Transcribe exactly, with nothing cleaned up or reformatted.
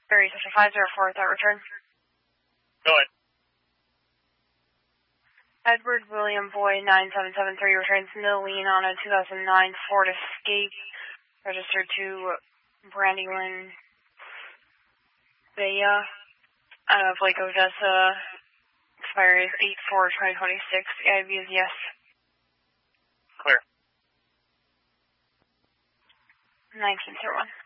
Ferry Cessna five zero four without return. Go ahead. Edward William Boy nine seven seven three returns Milleen on a two thousand nine Ford Escape, registered to Brandywine Baya, out of Lake Odessa. Expiry is eight four twenty twenty-six. A I V is yes. Clear. nineteen zero one.